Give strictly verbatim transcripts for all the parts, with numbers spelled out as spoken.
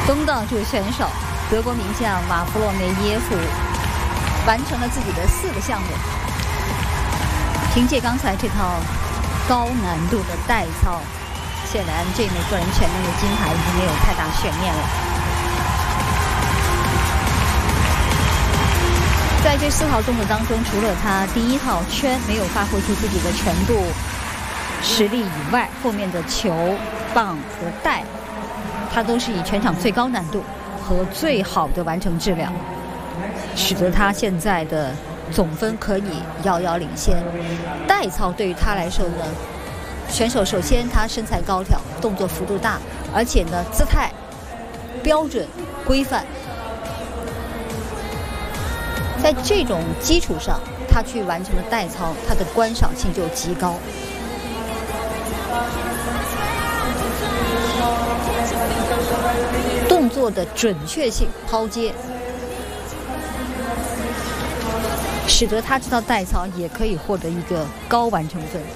东道主选手德国名将马夫洛梅耶夫完成了自己的四个项目，凭借刚才这套高难度的代操，显然这枚个人全能的金牌已经没有太大悬念了。在这四套动作当中，除了他第一套圈没有发挥出自己的全部实力以外，后面的球、棒和带，他都是以全场最高难度和最好的完成质量，使得他现在的总分可以遥遥领先。代操对于他来说呢，选手首先他身材高挑，动作幅度大，而且呢姿态标准规范，在这种基础上，他去完成了代操，他的观赏性就极高。动作的准确性、抛接，使得他这套代操也可以获得一个高完成分。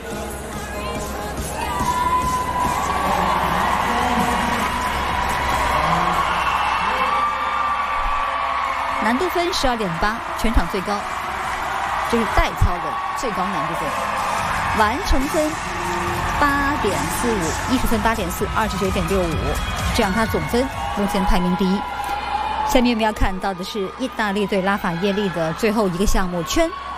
难度分十二点八，全场最高，这是代操的最高难度分。完成分八点四五，艺术分八点四，二十九点六五，这样他总分目前排名第一。下面我们要看到的是意大利对拉法耶利的最后一个项目圈